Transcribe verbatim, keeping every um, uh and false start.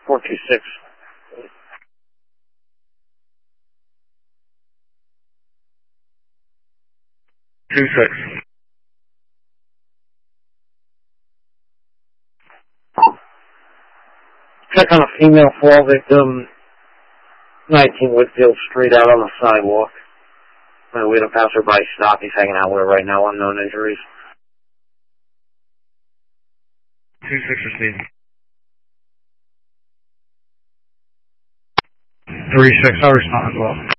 four two six. Two six. Check on a female fall victim, nineteen Whitfield Street, out on the sidewalk. Uh, we had a passerby stop. He's hanging out with her right now, unknown injuries. Two six received. Three six, I'll respond as well.